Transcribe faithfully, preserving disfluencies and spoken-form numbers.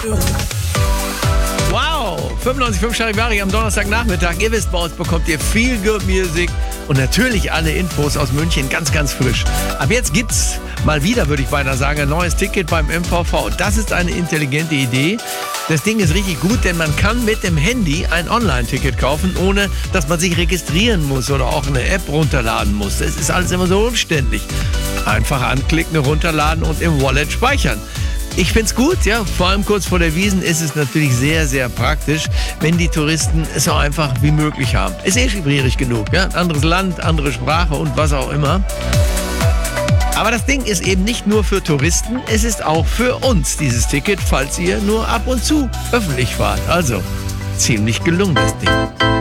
Wow, fünfundneunzig Komma fünf Charivari am Donnerstagnachmittag. Ihr wisst, bei uns bekommt ihr Feel Good Music und natürlich alle Infos aus München ganz, ganz frisch. Ab jetzt gibt's mal wieder, würde ich beinahe sagen, ein neues Ticket beim M V V. Das ist eine intelligente Idee. Das Ding ist richtig gut, denn man kann mit dem Handy ein Online-Ticket kaufen, ohne dass man sich registrieren muss oder auch eine App runterladen muss. Das ist alles immer so umständlich. Einfach anklicken, runterladen und im Wallet speichern. Ich find's gut, ja. Vor allem kurz vor der Wiesn ist es natürlich sehr, sehr praktisch, wenn die Touristen es so einfach wie möglich haben. Ist eh schwierig genug, ja. Ein anderes Land, andere Sprache und was auch immer. Aber das Ding ist eben nicht nur für Touristen, es ist auch für uns, dieses Ticket, falls ihr nur ab und zu öffentlich fahrt. Also, ziemlich gelungen, das Ding.